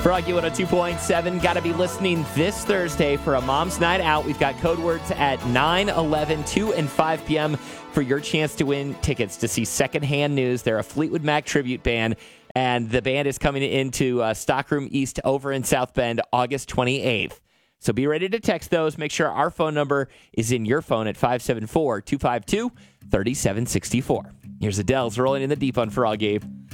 Froggy 102.7. Got to be listening this Thursday for a Mom's Night Out. We've got code words at 9, 11, 2, and 5 p.m. for your chance to win tickets to see Secondhand News. They're a Fleetwood Mac tribute band, and the band is coming into Stockroom East over in South Bend August 28th. So be ready to text those. Make sure our phone number is in your phone at 574-252-3764. Here's Adele's Rolling in the Deep on Froggy.